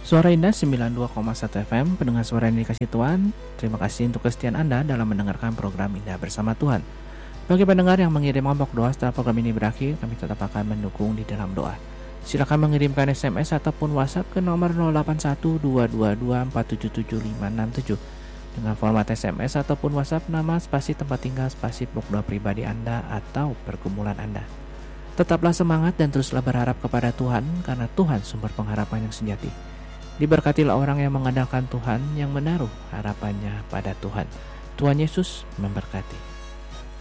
Suara Indah 92,1 FM, pendengar suara yang dikasih Tuhan. Terima kasih untuk kesetiaan Anda dalam mendengarkan program Indah Bersama Tuhan. Bagi pendengar yang mengirim amplop doa setelah program ini berakhir, kami tetap akan mendukung di dalam doa. Silakan mengirimkan SMS ataupun WhatsApp ke nomor 081222477567 dengan format SMS ataupun WhatsApp nama, spasi tempat tinggal, spasi pokok doa pribadi Anda atau pergumulan Anda. Tetaplah semangat dan teruslah berharap kepada Tuhan, karena Tuhan sumber pengharapan yang sejati. Diberkatilah orang yang mengandalkan Tuhan, yang menaruh harapannya pada Tuhan. Tuhan Yesus memberkati.